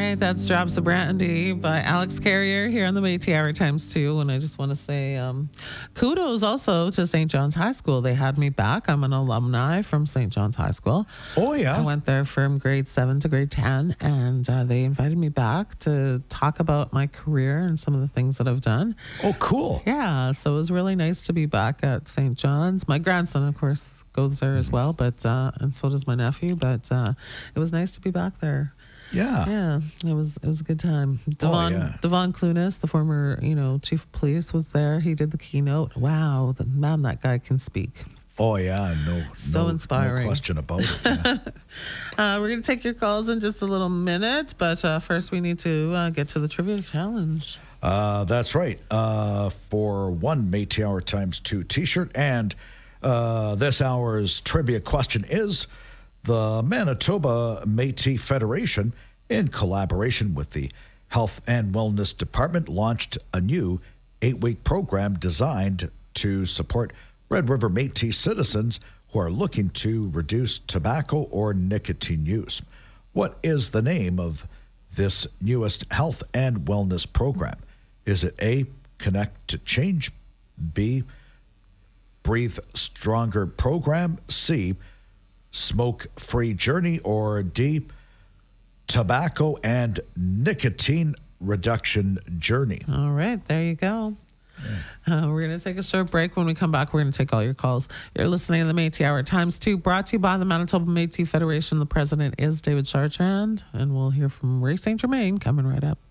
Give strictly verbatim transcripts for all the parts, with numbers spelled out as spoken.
right, that's Drops of Brandy by Alex Carrier here on the Métis Hour Times two. And I just want to say um, kudos also to Saint John's High School. They had me back. I'm an alumni from Saint John's High School. Oh, yeah. I went there from grade seven to grade ten, and uh, they invited me back to talk about my career and some of the things that I've done. Oh, cool. Yeah, so it was really nice to be back at Saint John's. My grandson, of course, goes there as well, but uh, and so does my nephew. But uh, it was nice to be back there. Yeah. Yeah, it was it was a good time. Devon Oh, yeah. Devon Clunas, the former you know chief of police, was there. He did the keynote. Wow, the, man, that guy can speak. Oh, yeah. No, So no, inspiring. No question about it. Yeah. Uh, we're gonna take your calls in just a little minute, but uh, first we need to uh, get to the trivia challenge. Uh, that's right. Uh, for one Métis Hour Times two T-shirt, and uh, this hour's trivia question is: the Manitoba Métis Federation, in collaboration with the Health and Wellness Department, launched a new eight-week program designed to support Red River Métis citizens who are looking to reduce tobacco or nicotine use. What is the name of this newest health and wellness program? Is it A, Connect to Change, B, Breathe Stronger Program, C, Smoke-Free Journey, or D, Tobacco and Nicotine Reduction Journey? All right, there you go. Uh, we're going to take a short break. When we come back, we're going to take all your calls. You're listening to the Métis Hour Times two, brought to you by the Manitoba Métis Federation. The president is David Chartrand, and we'll hear from Ray Saint Germain coming right up.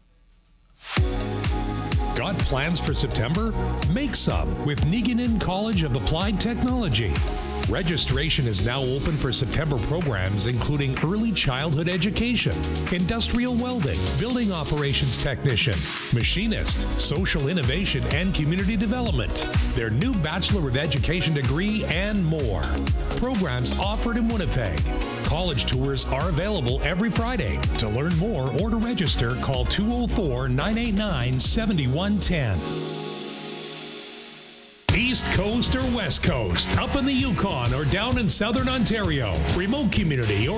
Got plans for September? Make some with Niiganen College of Applied Technology. Registration is now open for September programs including early childhood education, industrial welding, building operations technician, machinist, social innovation, and community development, their new Bachelor of Education degree, and more. Programs offered in Winnipeg. College tours are available every Friday. To learn more or to register, call two oh four, nine eight nine, seven one one zero. East Coast or West Coast, up in the Yukon or down in Southern Ontario, remote community or